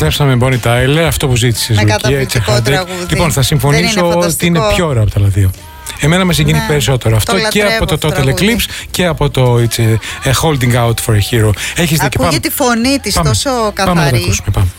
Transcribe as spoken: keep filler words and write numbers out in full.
Επιστρέψαμε με Bonnie Tyler, αυτό που ζήτησε. Με καταπληκτικό τραγούδι. Λοιπόν, θα συμφωνήσω ότι είναι πιο ωραίο από τα δύο. Εμένα με συγκινεί ναι, περισσότερο αυτό και από το Total Eclipse και από το It's a, a Holding Out for a Hero. Έχεις δει και πάμε. Ακούγεται τη φωνή της πάμε. τόσο καθαρή. Πάμε να τα ακούσουμε, πάμε.